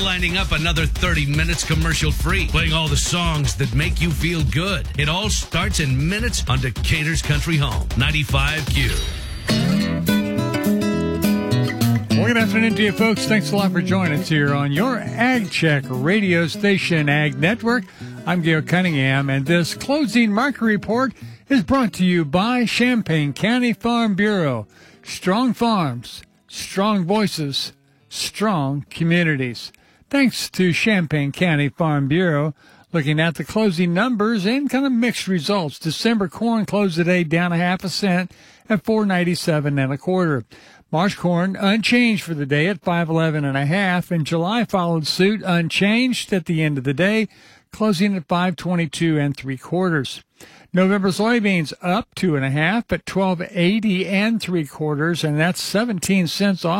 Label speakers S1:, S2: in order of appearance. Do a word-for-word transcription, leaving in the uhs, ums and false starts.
S1: lining up another thirty minutes commercial-free, playing all the songs that make you feel good. It all starts in minutes on Decatur's Country Home, ninety-five Q.
S2: Well, good afternoon to you, folks. Thanks a lot for joining us here on your Ag Check radio station, Ag Network. I'm Gail Cunningham, and this closing market report is brought to you by Champaign County Farm Bureau. Strong farms, strong voices, strong communities. Thanks to Champaign County Farm Bureau. Looking at the closing numbers and kind of mixed results. December corn closed the day down a half a cent at four ninety-seven and a quarter. March corn unchanged for the day at five eleven and a half, and July followed suit unchanged at the end of the day, closing at five twenty-two and three quarters. November soybeans up two and a half at twelve eighty and three quarters, and that's seventeen cents off